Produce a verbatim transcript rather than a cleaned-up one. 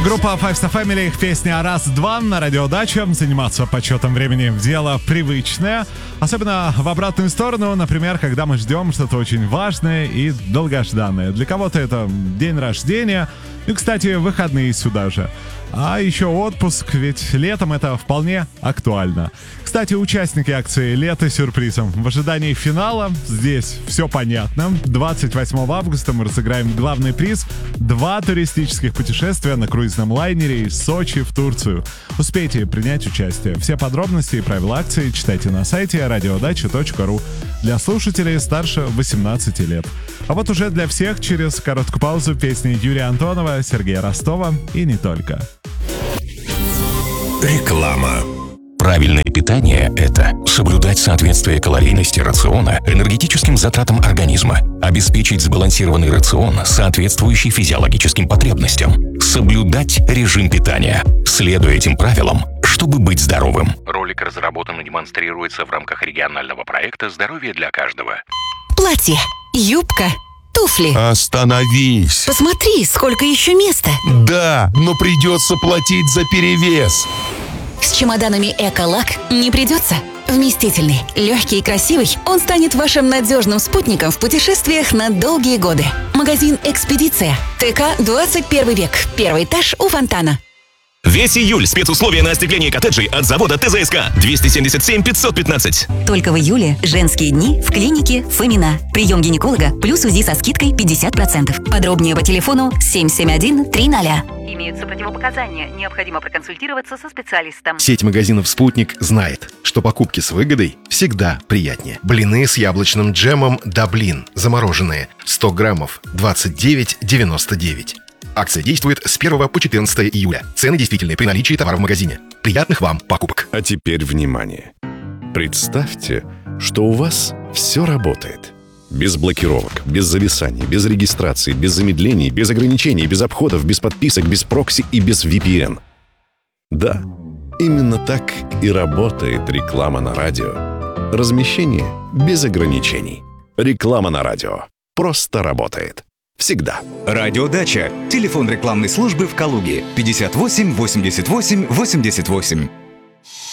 Группа Five Star Family, их песня «Раз-два» на радиодаче. Заниматься подсчетом времени – дело привычное. Особенно в обратную сторону, например, когда мы ждем что-то очень важное и долгожданное. Для кого-то это день рождения, и, кстати, выходные сюда же. А еще отпуск, ведь летом это вполне актуально. Кстати, участники акции «Лето с сюрпризом». В ожидании финала здесь все понятно. двадцать восьмого августа мы разыграем главный приз – два туристических путешествия на круизном лайнере из Сочи в Турцию. Успейте принять участие. Все подробности и правила акции читайте на сайте радиодача точка ру для слушателей старше восемнадцати лет. А вот уже для всех через короткую паузу песни Юрия Антонова, Сергея Ростова и не только. Реклама. Правильное питание – это соблюдать соответствие калорийности рациона энергетическим затратам организма, обеспечить сбалансированный рацион, соответствующий физиологическим потребностям, соблюдать режим питания, следуя этим правилам, чтобы быть здоровым. Ролик разработан и демонстрируется в рамках регионального проекта «Здоровье для каждого». Платье, юбка, туфли. Остановись! Посмотри, сколько еще места. Да, но придется платить за перевес. С чемоданами «Эколак» не придется. Вместительный, легкий и красивый, он станет вашим надежным спутником в путешествиях на долгие годы. Магазин «Экспедиция». ТК двадцать первый век. Первый этаж у фонтана. Весь июль спецусловия на остекление коттеджей от завода ТЗСК. двести семьдесят семь пятьсот пятнадцать. Только в июле женские дни в клинике Фомина. Прием гинеколога плюс УЗИ со скидкой пятьдесят процентов. Подробнее по телефону семь семь один три ноль. Имеются противопоказания. Необходимо проконсультироваться со специалистом. Сеть магазинов «Спутник» знает, что покупки с выгодой всегда приятнее. Блины с яблочным джемом «Даблин» замороженные. сто граммов двадцать девять девяносто девять. Акция действует с первого по четырнадцатое июля. Цены действительны при наличии товара в магазине. Приятных вам покупок. А теперь внимание. Представьте, что у вас все работает. Без блокировок, без зависаний, без регистрации, без замедлений, без ограничений, без обходов, без подписок, без прокси и без ви пи эн. Да, именно так и работает реклама на радио. Размещение без ограничений. Реклама на радио просто работает. Всегда. Радиодача. Телефон рекламной службы в Калуге. пятьдесят восемь восемьдесят восемь восемьдесят восемь.